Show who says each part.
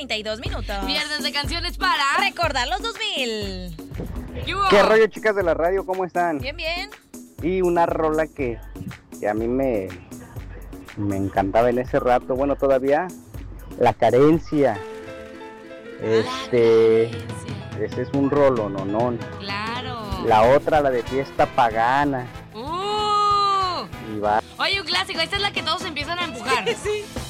Speaker 1: 32 minutos.
Speaker 2: Viernes de canciones para
Speaker 1: recordar los 2000.
Speaker 3: ¿Qué rollo, chicas de la radio? ¿Cómo están?
Speaker 1: Bien, bien.
Speaker 3: Y una rola que a mí me encantaba en ese rato, bueno, todavía, La Carencia. Ese es un rolo, no.
Speaker 2: Claro.
Speaker 3: La otra, la de Fiesta Pagana. Y va.
Speaker 2: Oye, un clásico, esta es la que todos empiezan a empujar.
Speaker 1: Sí.